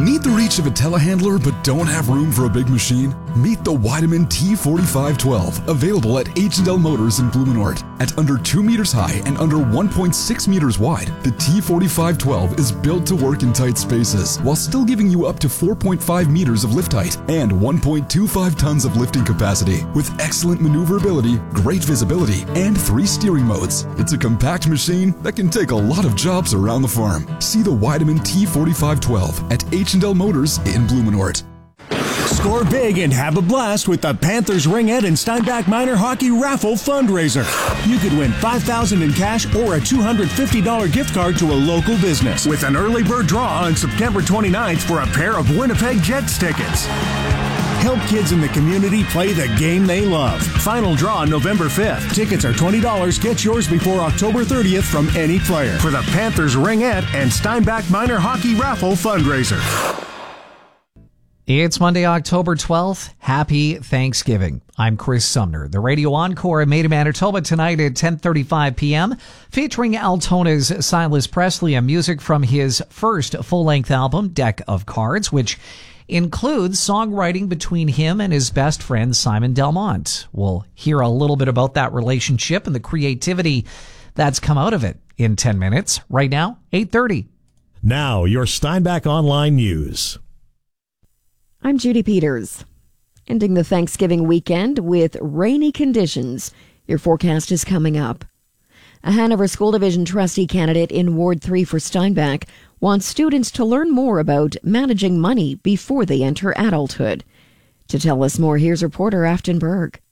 Need the reach of a telehandler but don't have room for a big machine? Meet the Weidemann T4512, available at H&L Motors in Blumenort. At under 2 meters high and under 1.6 meters wide, the T4512 is built to work in tight spaces while still giving you up to 4.5 meters of lift height and 1.25 tons of lifting capacity. With excellent maneuverability, great visibility, and 3 steering modes, it's a compact machine that can take a lot of jobs around the farm. See the Weidemann T4512 at H&L Motors in Blumenort. Score big and have a blast with the Panthers Ringette and Steinbach Minor Hockey Raffle Fundraiser. You could win $5,000 in cash or a $250 gift card to a local business with an early bird draw on September 29th for a pair of Winnipeg Jets tickets. Help kids in the community play the game they love. Final draw November 5th. Tickets are $20. Get yours before October 30th from any player for the Panthers Ringette and Steinbach Minor Hockey Raffle Fundraiser. It's Monday, October 12th. Happy Thanksgiving. I'm Chris Sumner. The Radio Encore made in Manitoba tonight at 10:35 p.m., featuring Altona's Silas Presley and music from his first full-length album, Deck of Cards, which includes songwriting between him and his best friend, Simon Delmont. We'll hear a little bit about that relationship and the creativity that's come out of it in 10 minutes. Right now, 8:30. Now, your Steinbach Online News. I'm Judy Peters. Ending the Thanksgiving weekend with rainy conditions. Your forecast is coming up. A Hanover School Division trustee candidate in Ward 3 for Steinbach wants students to learn more about managing money before they enter adulthood. To tell us more, here's reporter Afton Berg.